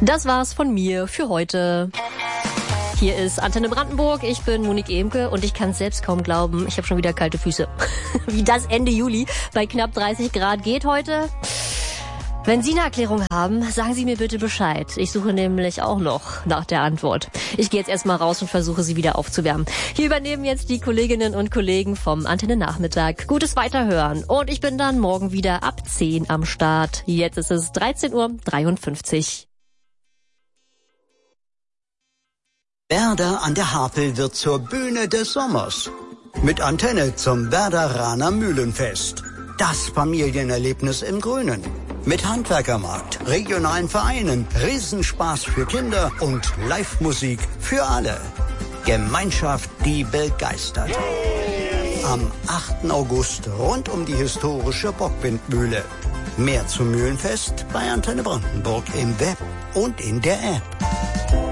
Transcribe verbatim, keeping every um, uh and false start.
Das war's von mir für heute. Hier ist Antenne Brandenburg, ich bin Monique Ehmke und ich kann es selbst kaum glauben, ich habe schon wieder kalte Füße. Wie das Ende Juli bei knapp dreißig Grad geht heute. Wenn Sie eine Erklärung haben, sagen Sie mir bitte Bescheid. Ich suche nämlich auch noch nach der Antwort. Ich gehe jetzt erstmal raus und versuche, Sie wieder aufzuwärmen. Hier übernehmen jetzt die Kolleginnen und Kollegen vom Antenne Nachmittag. Gutes Weiterhören. Und ich bin dann morgen wieder ab zehn am Start. Jetzt ist es dreizehn Uhr dreiundfünfzig. Werder an der Havel wird zur Bühne des Sommers. Mit Antenne zum Werderaner Mühlenfest. Das Familienerlebnis im Grünen. Mit Handwerkermarkt, regionalen Vereinen, Riesenspaß für Kinder und Live-Musik für alle. Gemeinschaft, die begeistert. Am achten August rund um die historische Bockwindmühle. Mehr zum Mühlenfest bei Antenne Brandenburg im Web und in der App.